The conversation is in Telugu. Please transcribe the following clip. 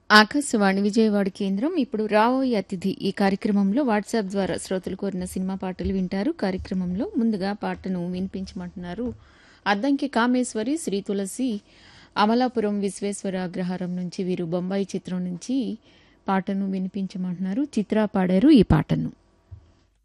ఆకాశవాణి విజయవాడ కేంద్రం. ఇప్పుడు రాబోయే అతిథి ఈ కార్యక్రమంలో వాట్సాప్ ద్వారా శ్రోతలు కోరిన సినిమా పాటలు వింటారు. కార్యక్రమంలో ముందుగా పాటను వినిపించమంటున్నారు అద్దంకి కామేశ్వరి, శ్రీ తులసి, అమలాపురం విశ్వేశ్వర అగ్రహారం నుంచి. వీరు బొంబాయి చిత్రం నుంచి పాటను వినిపించమంటున్నారు. చిత్ర పాడారు ఈ పాటను.